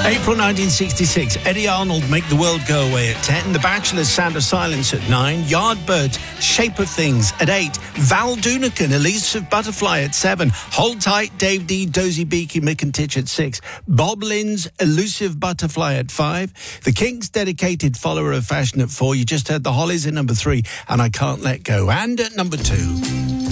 April 1966, Eddie Arnold, Make the World Go Away at 10. The Bachelors, Sound of Silence at 9. Yardbirds, Shape of Things at 8. Val Doonican, Elusive Butterfly at 7. Hold Tight, Dave D, Dozy Beaky, Mick and Titch at 6. Bob Lynn's Elusive Butterfly at 5. The Kinks' Dedicated Follower of Fashion at 4. You just heard the Hollies at number 3, and I Can't Let Go. And at number 2...